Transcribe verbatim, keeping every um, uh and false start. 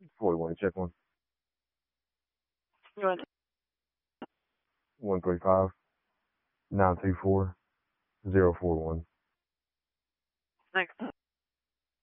forty-one, check one. You want one three five, nine two four, zero four one. next?